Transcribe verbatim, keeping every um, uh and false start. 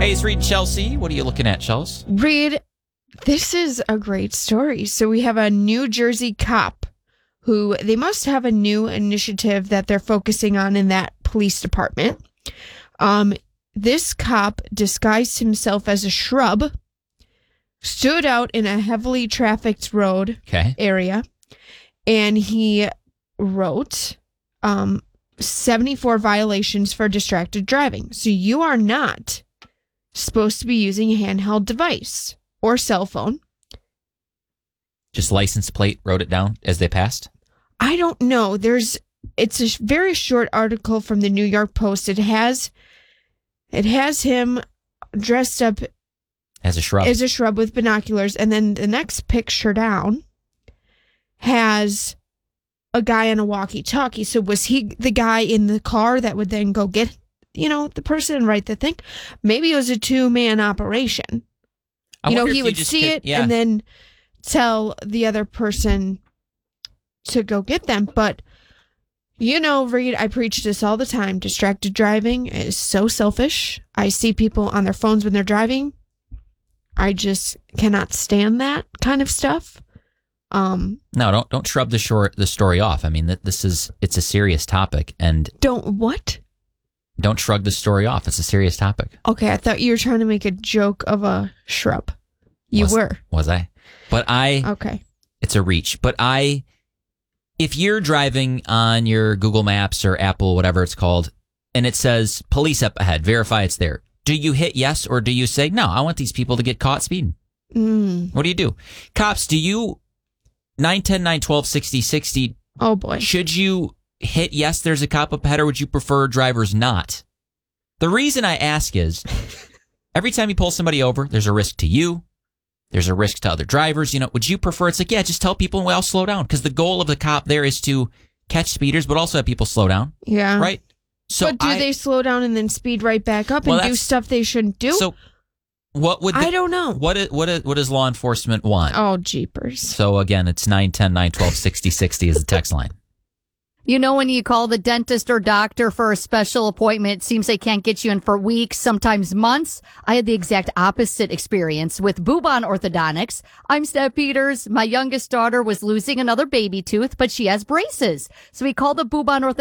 Hey, it's Reed and Chelsea. What are you looking at, Chelsea? Reed, this is a great story. So we have a New Jersey cop who they must have a new initiative that they're focusing on in that police department. Um, this cop disguised himself as a shrub, stood out in a heavily trafficked road okay. area, and he wrote um, seventy-four violations for distracted driving. So you are not supposed to be using a handheld device or cell phone. Just license plate wrote it down as they passed? I don't know. There's it's a very short article from the New York Post. It has it has him dressed up as a shrub. As a shrub with binoculars, and then the next picture down has a guy on a walkie-talkie. So was he the guy in the car that would then go get, you know, the person and write the thing? Maybe it was a two-man operation. I you know, wonder he if would you just see could- it yeah. and then tell the other person to go get them. But, you know, Reed, I preach this all the time. Distracted driving is so selfish. I see people on their phones when they're driving. I just cannot stand that kind of stuff. Um, No, don't don't shrub the short the story off. I mean, th- this is it's a serious topic, and don't what? don't shrug the story off. It's a serious topic. Okay, I thought you were trying to make a joke of a shrub. You was, were. Was I? But I... Okay. It's a reach. But I... If you're driving on your Google Maps or Apple, whatever it's called, and it says police up ahead, verify it's there. Do you hit yes, or do you say, no, I want these people to get caught speeding? Mm. What do you do? Cops, do you... nine ten, nine twelve, sixty, sixty... Oh, boy. Should you hit yes, there's a cop up ahead, or would you prefer drivers not? The reason I ask is, every time you pull somebody over, there's a risk to you. There's a risk to other drivers. You know, would you prefer, it's like, yeah, just tell people, well, slow down. Because the goal of the cop there is to catch speeders, but also have people slow down. Yeah. Right? So but do I, they slow down and then speed right back up Well, and do that's- stuff they shouldn't do? So what would... The, I don't know. What, is, what, is, what does law enforcement want? Oh, jeepers. So again, it's nine ten, nine twelve, sixty, sixty is the text line. You know, when you call the dentist or doctor for a special appointment, it seems they can't get you in for weeks, sometimes months. I had the exact opposite experience with Bubon Orthodontics. I'm Steph Peters. My youngest daughter was losing another baby tooth, but she has braces. So we called the Bubon Orthodontics